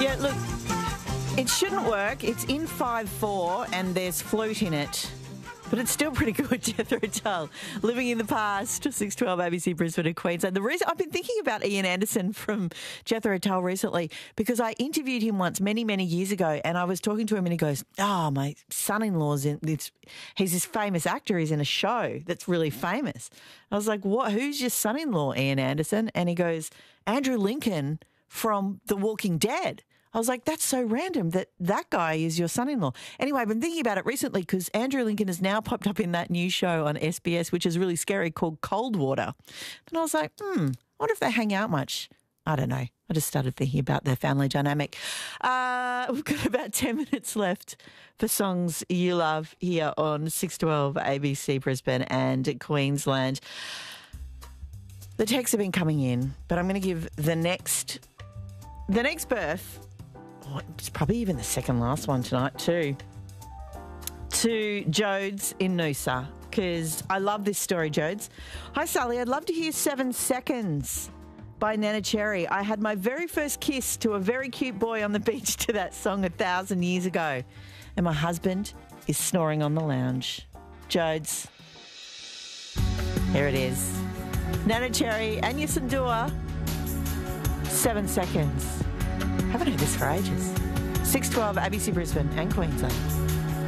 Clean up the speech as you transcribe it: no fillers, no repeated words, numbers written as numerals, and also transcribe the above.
Yeah, look, it shouldn't work. It's in 5/4 and there's flute in it. But it's still pretty good, Jethro Tull. Living in the Past, 612 ABC Brisbane and Queensland. The reason I've been thinking about Ian Anderson from Jethro Tull recently because I interviewed him once many, many years ago and I was talking to him and he goes, my son-in-law's in this, he's this famous actor, he's in a show that's really famous. I was like, what? Who's your son-in-law, Ian Anderson? And he goes, Andrew Lincoln from The Walking Dead. I was like, that's so random that guy is your son-in-law. Anyway, I've been thinking about it recently because Andrew Lincoln has now popped up in that new show on SBS, which is really scary, called Cold Water. And I was like, I wonder if they hang out much. I don't know. I just started thinking about their family dynamic. We've got about 10 minutes left for songs you love here on 612 ABC Brisbane and Queensland. The texts have been coming in, but I'm going to give the next birth. It's probably even the second last one tonight too, to Jodes in Noosa, because I love this story, Jodes. Hi, Sally. I'd love to hear 7 Seconds by Nana Cherry. I had my very first kiss to a very cute boy on the beach to that song 1,000 years ago, and my husband is snoring on the lounge. Jodes, here it is. Nana Cherry and Yasandua, 7 Seconds. Haven't heard this for ages. 612 ABC Brisbane and Queensland.